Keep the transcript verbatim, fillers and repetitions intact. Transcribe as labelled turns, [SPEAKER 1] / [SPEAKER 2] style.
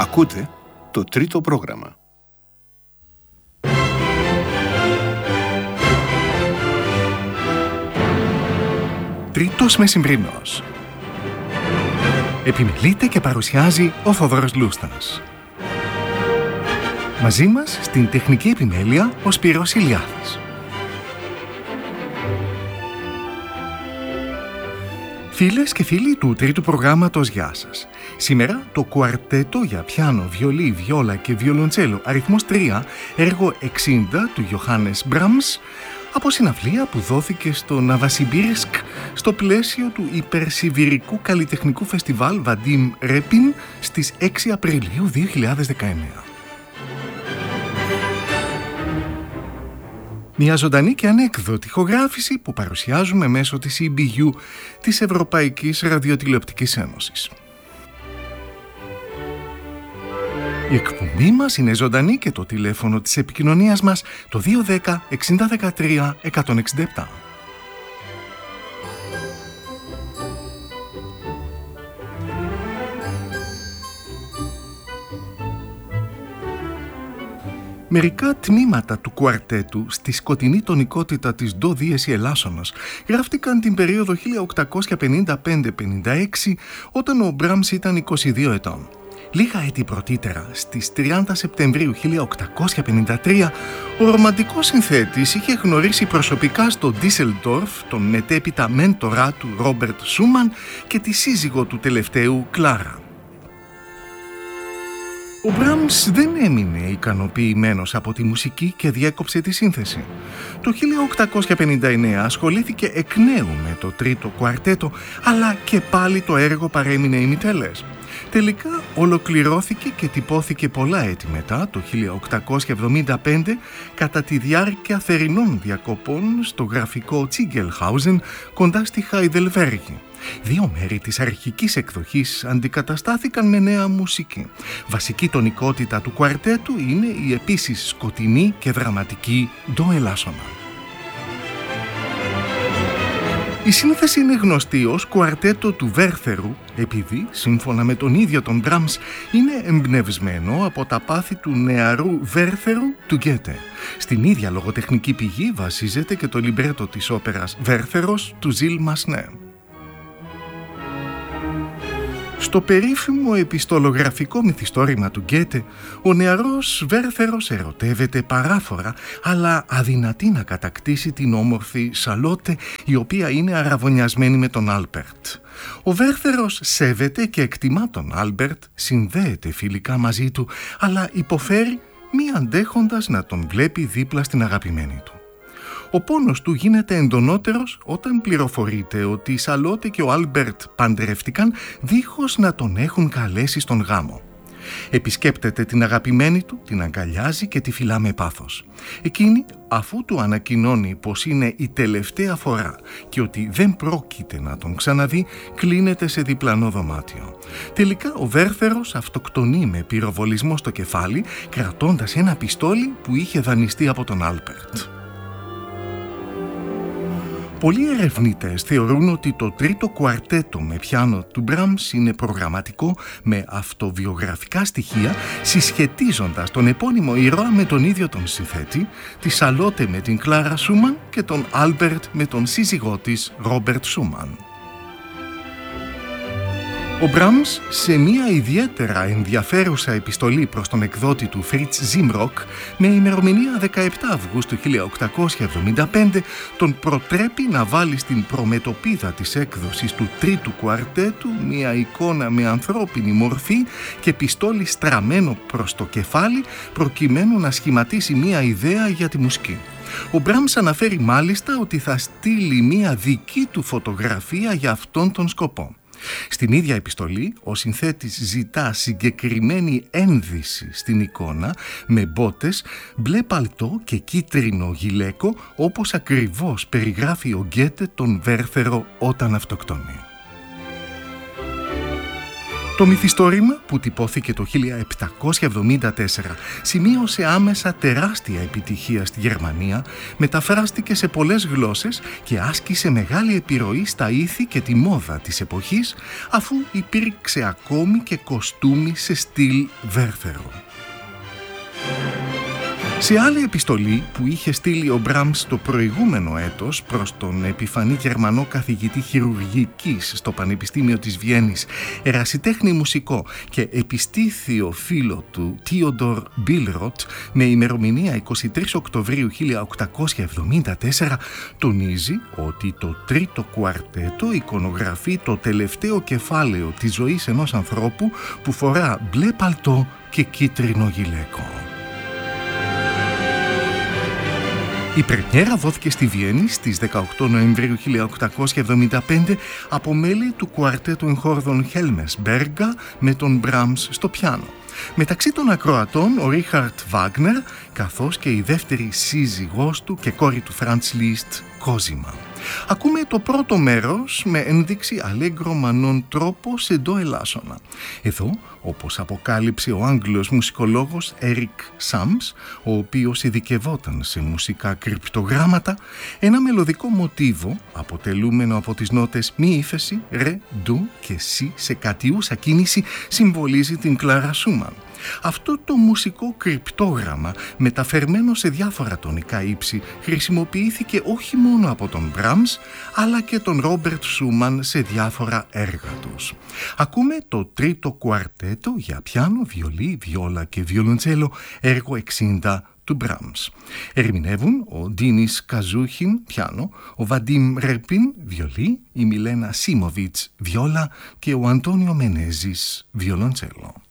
[SPEAKER 1] Ακούτε το τρίτο πρόγραμμα.
[SPEAKER 2] Τρίτος μεσημβρινός. Επιμελείται και παρουσιάζει ο Θοδωρός Λούστας. Μαζί μας στην τεχνική επιμέλεια ο Σπύρος Ηλιάδης. Φίλες και φίλοι του τρίτου προγράμματος, γεια σας. Σήμερα το κουαρτέτο για πιάνο, βιολί, βιόλα και βιολοντσέλο αριθμός τρία, έργο εξήντα του Ιωάννης Μπραμς, από συναυλία που δόθηκε στο Ναβασιμπίρσκ στο πλαίσιο του υπερσιβηρικού καλλιτεχνικού φεστιβάλ Βαντίμ Ρέπιν στις έξι Απριλίου δύο χιλιάδες δεκαεννέα. Μια ζωντανή και ανέκδοτη ηχογράφηση που παρουσιάζουμε μέσω της ι μπι γιου της Ευρωπαϊκής Ραδιοτηλεοπτικής Ένωσης. Η εκπομπή μας είναι ζωντανή και το τηλέφωνο της επικοινωνίας μας το δύο ένα μηδέν έξι ένα τρία ένα έξι επτά. Μερικά τμήματα του κουαρτέτου στη σκοτεινή τονικότητα της ντο δίεση ελάσσονος γράφτηκαν την περίοδο χίλια οκτακόσια πενήντα πέντε πενήντα έξι όταν ο Μπραμς ήταν είκοσι δύο ετών. Λίγα έτη πρωτήτερα, στις τριάντα Σεπτεμβρίου χίλια οκτακόσια πενήντα τρία, ο ρομαντικός συνθέτης είχε γνωρίσει προσωπικά στο Ντίσελντορφ τον μετέπειτα μέντορά του Ρόμπερτ Σούμαν και τη σύζυγο του τελευταίου, Κλάρα. Ο Μπραμς δεν έμεινε ικανοποιημένος από τη μουσική και διέκοψε τη σύνθεση. Το χίλια οκτακόσια πενήντα εννέα ασχολήθηκε εκ νέου με το τρίτο κουαρτέτο, αλλά και πάλι το έργο παρέμεινε ημιτελές. Τελικά ολοκληρώθηκε και τυπώθηκε πολλά έτη μετά, το χίλια οκτακόσια εβδομήντα πέντε, κατά τη διάρκεια θερινών διακοπών στο γραφικό Τσίγκελχάουζεν κοντά στη Χαϊδελβέργη. Δύο μέρη της αρχικής εκδοχής αντικαταστάθηκαν με νέα μουσική. Βασική τονικότητα του κουαρτέτου είναι η επίσης σκοτεινή και δραματική ντο ελάσσονα. Η σύνθεση είναι γνωστή ως κουαρτέτο του Βέρθερου, επειδή, σύμφωνα με τον ίδιο τον Μπραμς, είναι εμπνευσμένο από τα πάθη του νεαρού Βέρθερου του Γκέτε. Στην ίδια λογοτεχνική πηγή βασίζεται και το λιμπρέτο της όπερας Βέρθερος του Ζιλ Μασνέ. Στο περίφημο επιστολογραφικό μυθιστόρημα του Γκέτε, ο νεαρός Βέρθερος ερωτεύεται παράφορα, αλλά αδυνατεί να κατακτήσει την όμορφη Σαλότε, η οποία είναι αραβωνιασμένη με τον Άλμπερτ. Ο Βέρθερος σέβεται και εκτιμά τον Άλμπερτ, συνδέεται φιλικά μαζί του, αλλά υποφέρει μη αντέχοντας να τον βλέπει δίπλα στην αγαπημένη του. Ο πόνος του γίνεται εντονότερος όταν πληροφορείται ότι η Σαλότε και ο Άλμπερτ παντρεύτηκαν δίχως να τον έχουν καλέσει στον γάμο. Επισκέπτεται την αγαπημένη του, την αγκαλιάζει και τη φυλά με πάθος. Εκείνη, αφού του ανακοινώνει πως είναι η τελευταία φορά και ότι δεν πρόκειται να τον ξαναδεί, κλείνεται σε διπλανό δωμάτιο. Τελικά ο Βέρθερος αυτοκτονεί με πυροβολισμό στο κεφάλι, κρατώντας ένα πιστόλι που είχε δανειστεί από τον Άλμπερτ. Πολλοί ερευνητές θεωρούν ότι το τρίτο κουαρτέτο με πιάνο του Μπραμς είναι προγραμματικό με αυτοβιογραφικά στοιχεία, συσχετίζοντας τον επώνυμο ήρωα με τον ίδιο τον συνθέτη, τη Σαλότε με την Κλάρα Σούμαν και τον Άλμπερτ με τον σύζυγό της Ρόμπερτ Σούμαν. Ο Μπραμς, σε μια ιδιαίτερα ενδιαφέρουσα επιστολή προς τον εκδότη του Φριτς Ζίμροκ με ημερομηνία δεκαεπτά Αυγούστου χίλια οκτακόσια εβδομήντα πέντε, τον προτρέπει να βάλει στην προμετωπίδα της έκδοσης του τρίτου κουαρτέτου μια εικόνα με ανθρώπινη μορφή και πιστόλι στραμμένο προς το κεφάλι, προκειμένου να σχηματίσει μια ιδέα για τη μουσική. Ο Μπραμς αναφέρει μάλιστα ότι θα στείλει μια δική του φωτογραφία για αυτόν τον σκοπό. Στην ίδια επιστολή, ο συνθέτης ζητά συγκεκριμένη ένδυση στην εικόνα με μπότες, μπλε παλτό και κίτρινο γυλαίκο, όπως ακριβώς περιγράφει ο Γκέτε τον Βέρθερο όταν αυτοκτονεί. Το μυθιστόρημα, που τυπώθηκε το χίλια επτακόσια εβδομήντα τέσσερα, σημείωσε άμεσα τεράστια επιτυχία στη Γερμανία, μεταφράστηκε σε πολλές γλώσσες και άσκησε μεγάλη επιρροή στα ήθη και τη μόδα της εποχής, αφού υπήρξε ακόμη και κοστούμι σε στυλ Βέρθερο. Σε άλλη επιστολή που είχε στείλει ο Μπραμς το προηγούμενο έτος προς τον επιφανή Γερμανό καθηγητή χειρουργικής στο Πανεπιστήμιο της Βιέννης, ερασιτέχνη μουσικό και επιστήθιο φίλο του Τίοντορ Μπίλροτ, με ημερομηνία εικοστή τρίτη Οκτωβρίου χίλια οκτακόσια εβδομήντα τέσσερα, τονίζει ότι το τρίτο κουαρτέτο εικονογραφεί το τελευταίο κεφάλαιο της ζωής ενός ανθρώπου που φορά μπλε παλτό και κίτρινο γυλαίκο. Η πρεμιέρα δόθηκε στη Βιέννη στις δεκαοκτώ Νοεμβρίου χίλια οκτακόσια εβδομήντα πέντε από μέλη του κουαρτέτου εγχόρδων Χέλμες Μπέργκα με τον Μπραμς στο πιάνο. Μεταξύ των ακροατών ο Ρίχαρτ Βάγνερ, καθώς και η δεύτερη σύζυγός του και κόρη του Φραντς Λίστ, Κόζιμα. Ακούμε το πρώτο μέρος με ένδειξη αλέγκρο μανών τρόπο σε ντο ελάσσονα. Εδώ, όπως αποκάλυψε ο Άγγλος μουσικολόγος Έρικ Σάμς, ο οποίος ειδικευόταν σε μουσικά κρυπτογράμματα, ένα μελωδικό μοτίβο αποτελούμενο από τις νότες μη ύφεση, ρε, ντου και σι σε κατιούσα κίνηση συμβολίζει την Κλάρα Σούμαν. Αυτό το μουσικό κρυπτόγραμμα, μεταφερμένο σε διάφορα τονικά ύψη, χρησιμοποιήθηκε όχι μόνο από τον Μπραμς, αλλά και τον Ρόμπερτ Σούμαν σε διάφορα έργα τους. Ακούμε το τρίτο κουαρτέτο για πιάνο, βιολί, βιόλα και βιολοντσέλο, έργο εξήντα του Μπραμς. Ερμηνεύουν ο Ντίνις Καζούχιν, πιάνο, ο Βαντίμ Ρεπίν, βιολί, η Μιλένα Σίμοβιτς, βιόλα και ο Αντώνιο Μενέζης, βιολοντσέλο.